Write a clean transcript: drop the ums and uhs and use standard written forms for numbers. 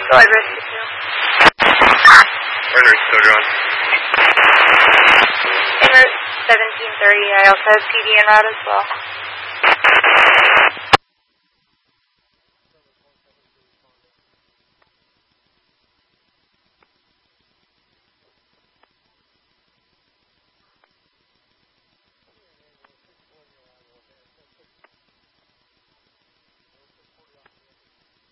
Go ahead, rescue 2. Order, still drawn. En route 1730, I also have PD en route as well.